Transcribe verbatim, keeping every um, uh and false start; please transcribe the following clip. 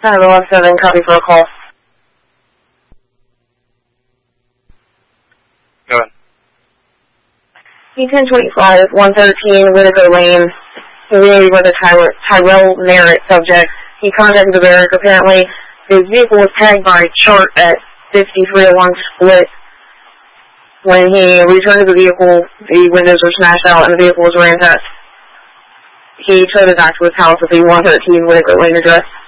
nine one seven, copy for a call. Go ahead. E ten twenty-five, one thirteen, Whitaker Lane. Community with a Ty Tyrell Merritt subject. He contacted the barrack. Apparently, his vehicle was tagged by chart at fifty-three along Split. When he returned to the vehicle, the windows were smashed out and the vehicle was ransacked. He towed it back to his house at the one thirteen Whitaker Lane address.